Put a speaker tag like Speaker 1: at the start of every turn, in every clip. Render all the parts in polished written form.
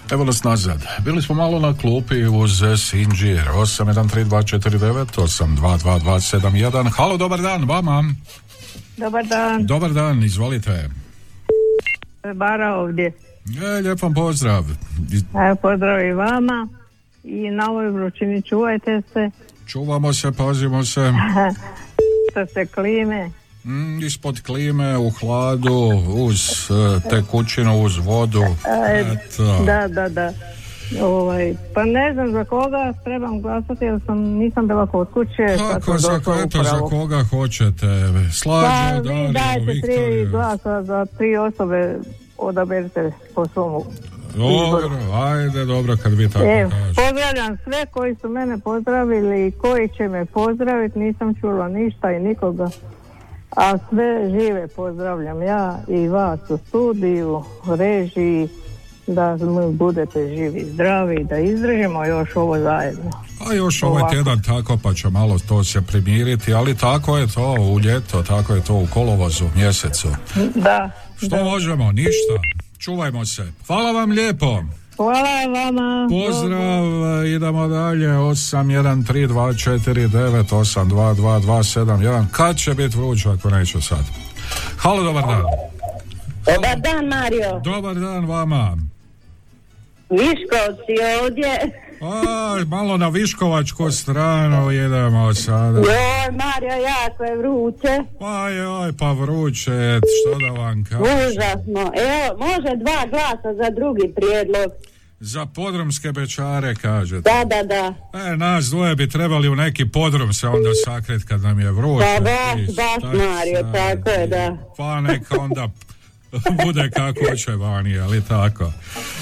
Speaker 1: Evo nas nazad. Bili smo malo na klupi uz Sinđir. 813249 822271. Halo, dobar dan vama.
Speaker 2: Dobar dan.
Speaker 1: Dobar dan, izvolite.
Speaker 2: Bara ovdje.
Speaker 1: Lijep vam pozdrav.
Speaker 2: Pozdrav i vama. I na ovoj vrućini čuvajte se.
Speaker 1: Čuvamo se, pazimo se.
Speaker 2: Što se klime.
Speaker 1: Ispod klime, u hladu, uz tekućinu, uz vodu.
Speaker 2: Da. Pa ne znam za koga trebam glasati jer nisam bila kod kuće.
Speaker 1: Kako, za koga hoćete? Slađu, Dariju,
Speaker 2: dajte
Speaker 1: Viktoriju.
Speaker 2: 3 glasa za 3 osobe, odaberite po svom
Speaker 1: Dobro, ajde, dobro kad vi tako kažete.
Speaker 2: Pozdravljam sve koji su mene pozdravili i koji će me pozdraviti, nisam čula ništa i nikoga. A sve žive pozdravljam ja i vas u studiju, režiji, da budete živi i zdravi, da izdržimo još ovo zajedno.
Speaker 1: A još ovaj tjedan tako, pa će malo to se primiriti, ali tako je to u ljeto, tako je to u kolovozu mjesecu.
Speaker 2: Da.
Speaker 1: Što možemo? Ništa. Čuvajmo se. Hvala vam lijepo.
Speaker 2: Hvala vama.
Speaker 1: Pozdrav, idemo dalje. 813249822271. Kad će biti vruće ako neće sad? Halo, dobar dan.
Speaker 3: Dobar dan, Mario.
Speaker 1: Dobar dan vama.
Speaker 3: Viškovci ovdje.
Speaker 1: Malo na Viškovačku stranu idemo sada.
Speaker 3: Joj, Mario, jako je vruće.
Speaker 1: Pa vruće, što da vam kažem.
Speaker 3: Užasno. Evo, može 2 glasa za drugi prijedlog.
Speaker 1: Za podrumske bećare, kažete?
Speaker 3: Da.
Speaker 1: Nas dvoje bi trebali u neki podrum se onda sakret kad nam je vruće.
Speaker 3: Pa baš, Mario, tako je, da.
Speaker 1: Pa neka onda bude kako će vani, ali tako.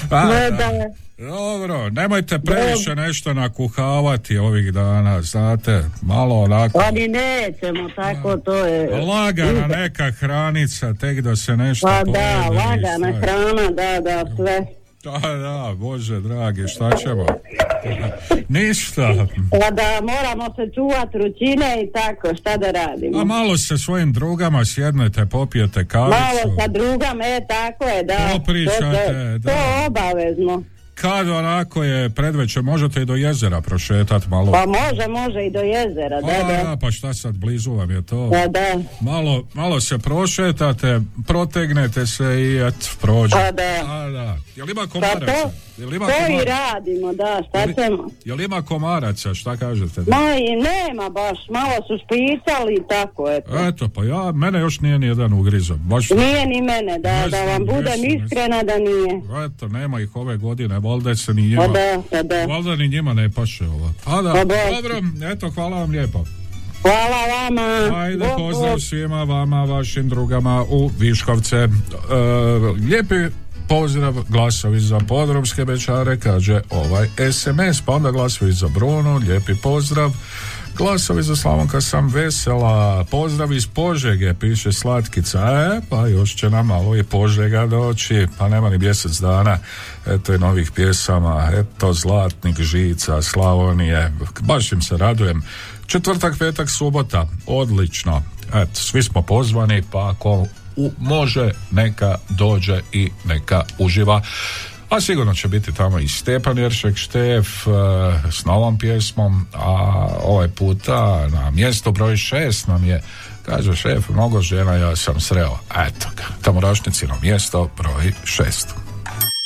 Speaker 1: Dobro, nemojte previše nešto nakuhavati ovih dana, znate, malo onako.
Speaker 3: Ali nećemo, tako to je.
Speaker 1: Lagana neka hranica, tek da se nešto
Speaker 3: pojede. Pa da, lagana hrana, da, sve.
Speaker 1: Da, Bože dragi, šta ćemo? Ništa.
Speaker 3: Pa da, moramo se čuvati vrućine i tako, šta da radimo?
Speaker 1: A malo se svojim drugama sjednete, popijete kavicu.
Speaker 3: Malo sa drugama, tako je, da.
Speaker 1: Popričate,
Speaker 3: to je obavezno.
Speaker 1: Kad onako je predvečer, možete i do jezera prošetati malo.
Speaker 3: Pa može i do jezera, da.
Speaker 1: Pa šta sad, blizu vam je to.
Speaker 3: Da.
Speaker 1: Malo se prošetate, protegnete se i prođe.
Speaker 3: Pa da.
Speaker 1: Jel ima komaraca?
Speaker 3: To i radimo, da, šta ćemo?
Speaker 1: Jel ima komaraca, šta kažete?
Speaker 3: Nema baš, malo su špicali i tako, eto.
Speaker 1: Eto, pa mene još nije ni jedan ugrizo.
Speaker 3: Nije ni mene, da vam budem iskrena da nije.
Speaker 1: Eto, nema ih ove godine, valjda se ni njima.
Speaker 3: Pa da.
Speaker 1: Valjda ni njima ne paše ovo. Pa da, dobro, eto, hvala vam lijepo.
Speaker 3: Hvala vama.
Speaker 1: Ajde, pozdrav svima vama, vašim drugama u Viškovce. Lijepi pozdrav, glasovi za podrumske bećare, kaže ovaj SMS, pa onda glasovi za Brunu, lijepi pozdrav, glasovi za Slavonka sam vesela, pozdrav iz Požege, piše Slatkica, pa još će nam malo i Požega doći, pa nema ni mjesec dana, eto i novih pjesama, eto Zlatnik, Žica, Slavonije, baš im se radujem. Četvrtak, petak, subota, odlično, eto, svi smo pozvani, pa ako može, neka dođe i neka uživa. A sigurno će biti tamo i Stepan Jeršek Štef s novom pjesmom, a ovaj puta na mjesto broj 6 nam je, kaže šef, mnogo žena ja sam sreo. Eto ga, Tamorašnicino mjesto broj 6.